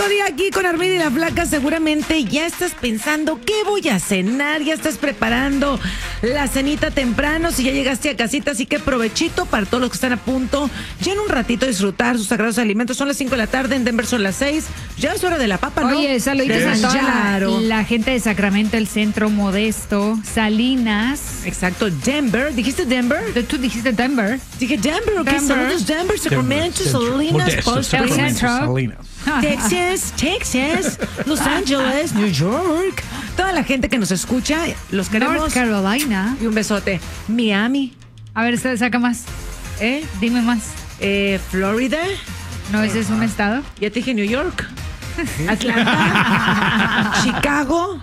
Otro día aquí con Armida y la Flaca. Seguramente ya estás pensando qué voy a cenar, ya estás preparando la cenita temprano, si ya llegaste a casita, así que provechito para todos los que están a punto ya en un ratito disfrutar sus sagrados alimentos. Son las 5 de la tarde, en Denver son las 6, ya es hora de la papa, ¿no? Oye, saluditos a toda la gente de Sacramento, el Centro, Modesto, Salinas. Exacto, Denver, ¿dijiste Denver? Tú dijiste Denver. Dije Denver, ok, saludos Denver, Sacramento, Salinas, Palm Springs, Texas, Los Ángeles, New York. Toda la gente que nos escucha, los queremos. North Carolina. Y un besote. Miami. A ver, saca más. Dime más. Florida. No, ese es un estado. Ya te dije New York. Atlanta. Chicago.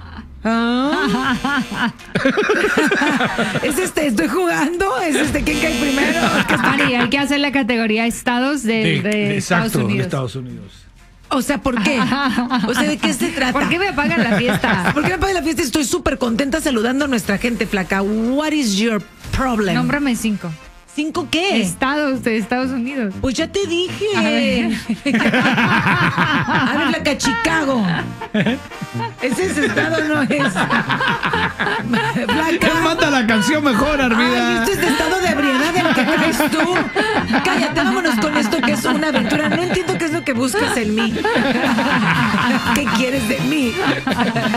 ¿Es estoy jugando? ¿Es quién cae primero? Ari, hay que hacer la categoría estados de Estados Unidos. De Estados Unidos. O sea, ¿por qué? O sea, ¿de qué se trata? ¿Por qué me apagan la fiesta? ¿Por qué me apagan la fiesta? Estoy súper contenta saludando a nuestra gente, Flaca. What is your problem? Nómbrame 5. ¿5 qué? Estados de Estados Unidos. Pues ya te dije. A ver. A ver, Flaca, Chicago. ¿Ese es estado no es? Flaca. ¿Quién manda la canción mejor, Armida? Ay, esto es de estado de ebriedad el que crees tú. Cállate, vámonos con esto que es una aventura. No entiendo qué es lo que buscas en mí. ¿Qué quieres de mí?